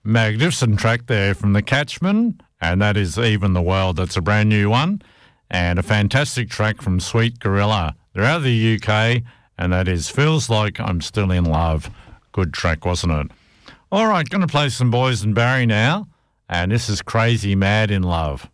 Magnificent track there from the Catchman, and that is Even the World. That's a brand new one. And a fantastic track from Sweet Gorilla. They're out of the UK, and that is Feels Like I'm Still in Love. Good track, wasn't it? All right, going to play some Boys and Barry now, and this is Crazy Mad in Love.